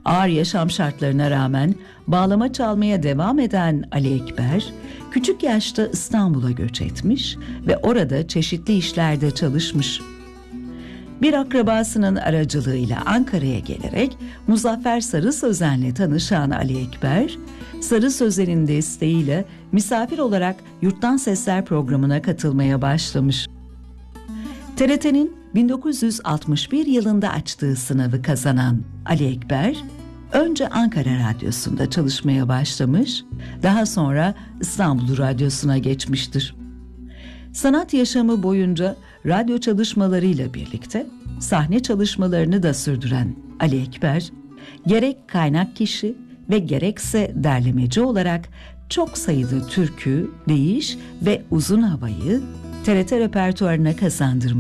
Ağır yaşam şartlarına rağmen bağlama çalmaya devam eden Ali Ekber, küçük yaşta İstanbul'a göç etmiş ve orada çeşitli işlerde çalışmış. Bir akrabasının aracılığıyla Ankara'ya gelerek Muzaffer Sarı Sözen'le tanışan Ali Ekber, Sarı Sözen'in desteğiyle misafir olarak Yurttan Sesler programına katılmaya başlamış. TRT'nin 1961 yılında açtığı sınavı kazanan Ali Ekber, önce Ankara Radyosu'nda çalışmaya başlamış, daha sonra İstanbul Radyosu'na geçmiştir. Sanat yaşamı boyunca radyo çalışmalarıyla birlikte sahne çalışmalarını da sürdüren Ali Ekber, gerek kaynak kişi ve gerekse derlemeci olarak çok sayıda türkü, deyiş ve uzun havayı TRT repertuarına kazandırmıştır.